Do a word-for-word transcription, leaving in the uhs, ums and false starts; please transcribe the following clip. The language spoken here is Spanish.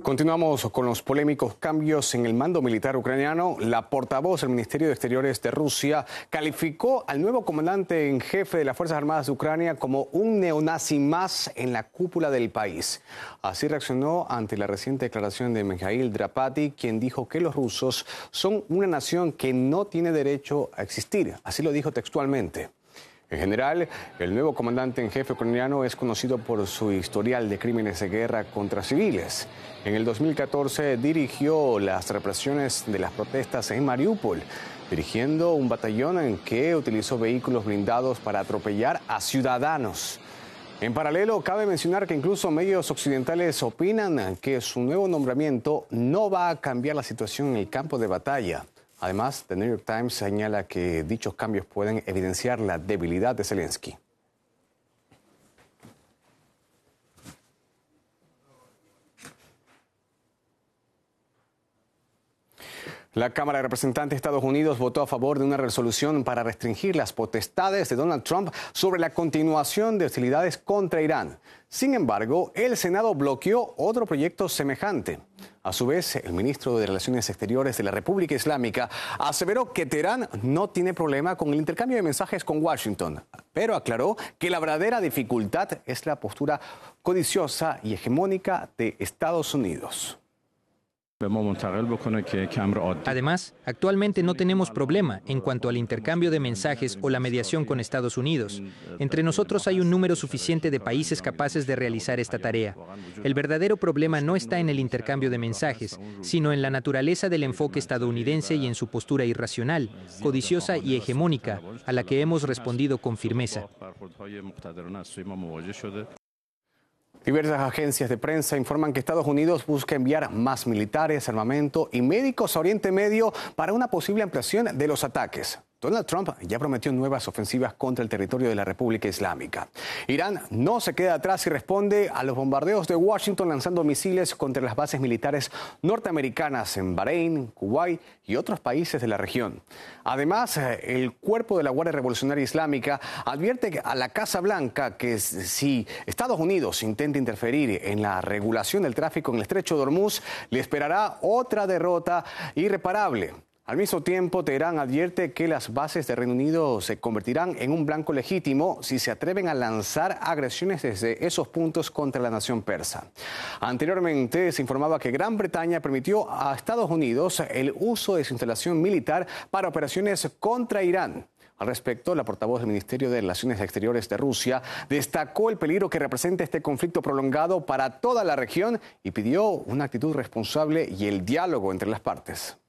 Continuamos con los polémicos cambios en el mando militar ucraniano. La portavoz del Ministerio de Exteriores de Rusia calificó al nuevo comandante en jefe de las Fuerzas Armadas de Ucrania como un neonazi más en la cúpula del país. Así reaccionó ante la reciente declaración de Mikhail Drapati, quien dijo que los rusos son una nación que no tiene derecho a existir. Así lo dijo textualmente. En general, el nuevo comandante en jefe ucraniano es conocido por su historial de crímenes de guerra contra civiles. En el dos mil catorce dirigió las represiones de las protestas en Mariupol, dirigiendo un batallón en que utilizó vehículos blindados para atropellar a ciudadanos. En paralelo, cabe mencionar que incluso medios occidentales opinan que su nuevo nombramiento no va a cambiar la situación en el campo de batalla. Además, The New York Times señala que dichos cambios pueden evidenciar la debilidad de Zelensky. La Cámara de Representantes de Estados Unidos votó a favor de una resolución para restringir las potestades de Donald Trump sobre la continuación de hostilidades contra Irán. Sin embargo, el Senado bloqueó otro proyecto semejante. A su vez, el ministro de Relaciones Exteriores de la República Islámica aseveró que Teherán no tiene problema con el intercambio de mensajes con Washington, pero aclaró que la verdadera dificultad es la postura codiciosa y hegemónica de Estados Unidos. Además, actualmente no tenemos problema en cuanto al intercambio de mensajes o la mediación con Estados Unidos. Entre nosotros hay un número suficiente de países capaces de realizar esta tarea. El verdadero problema no está en el intercambio de mensajes, sino en la naturaleza del enfoque estadounidense y en su postura irracional, codiciosa y hegemónica, a la que hemos respondido con firmeza. Diversas agencias de prensa informan que Estados Unidos busca enviar más militares, armamento y médicos a Oriente Medio para una posible ampliación de los ataques. Donald Trump ya prometió nuevas ofensivas contra el territorio de la República Islámica. Irán no se queda atrás y responde a los bombardeos de Washington lanzando misiles contra las bases militares norteamericanas en Bahrein, Kuwait y otros países de la región. Además, el cuerpo de la Guardia Revolucionaria Islámica advierte a la Casa Blanca que si Estados Unidos intenta interferir en la regulación del tráfico en el Estrecho de Hormuz, le esperará otra derrota irreparable. Al mismo tiempo, Teherán advierte que las bases de Reino Unido se convertirán en un blanco legítimo si se atreven a lanzar agresiones desde esos puntos contra la nación persa. Anteriormente se informaba que Gran Bretaña permitió a Estados Unidos el uso de su instalación militar para operaciones contra Irán. Al respecto, la portavoz del Ministerio de Relaciones Exteriores de Rusia destacó el peligro que representa este conflicto prolongado para toda la región y pidió una actitud responsable y el diálogo entre las partes.